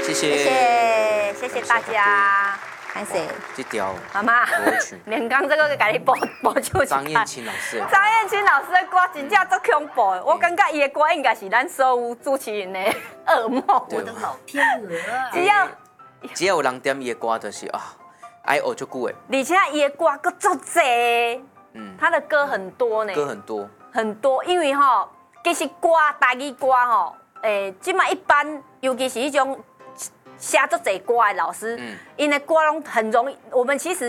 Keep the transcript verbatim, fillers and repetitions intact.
谢谢， 谢谢，谢谢大家。看谁？ 这条妈妈歌曲， 连刚这个给你播播出去。 张燕青老师的歌， 张燕青老师的歌真正足恐怖的，我感觉伊的歌应该是咱所有主持人的噩梦。 对我的老天鹅啊！ 只要只要有人点伊的歌，就是啊，爱学足久的， 而且伊的歌佫足济， 嗯， 他的歌很多呢， 歌很多， 很多，因为吼，其实歌台语歌吼，诶，即摆一般，尤其是迄种写足济歌的老师， 嗯因的歌拢很容易，我们其实。